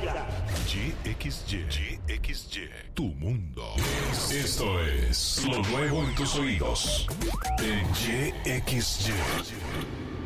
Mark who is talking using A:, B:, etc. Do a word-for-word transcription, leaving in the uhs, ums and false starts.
A: Y X Y, Y X Y, tu mundo. Esto es lo nuevo en tus oídos. En Y X Y.